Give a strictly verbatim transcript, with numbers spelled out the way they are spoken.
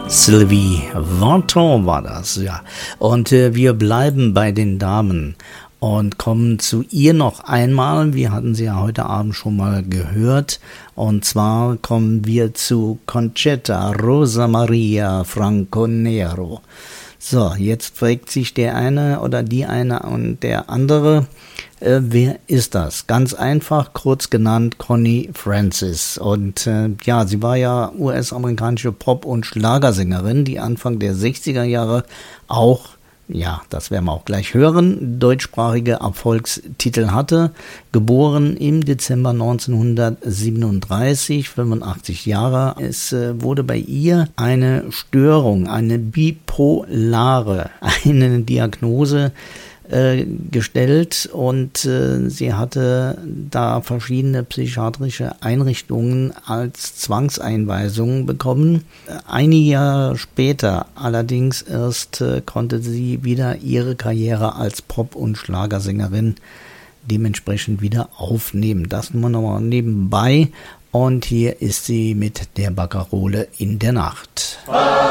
Sylvie Vartan war das, ja. Und äh, wir bleiben bei den Damen und kommen zu ihr noch einmal. Wir hatten sie ja heute Abend schon mal gehört. Und zwar kommen wir zu Conchetta Rosa Maria Franco Nero. So, jetzt fragt sich der eine oder die eine und der andere, äh, wer ist das? Ganz einfach, kurz genannt, Connie Francis. Und äh, ja, sie war ja U S-amerikanische Pop- und Schlagersängerin, die Anfang der sechziger Jahre auch, ja, das werden wir auch gleich hören, deutschsprachige Erfolgstitel hatte. Geboren im Dezember neunzehnhundertsiebenunddreißig, fünfundachtzig Jahre. Es äh, wurde bei ihr eine Störung, eine bipolare, eine Diagnose äh, gestellt und äh, sie hatte da verschiedene psychiatrische Einrichtungen als Zwangseinweisungen bekommen. Einige Jahre später allerdings erst äh, konnte sie wieder ihre Karriere als Pop- und Schlagersängerin dementsprechend wieder aufnehmen. Das nur noch mal nebenbei. Und hier ist sie mit der Barkarole in der Nacht.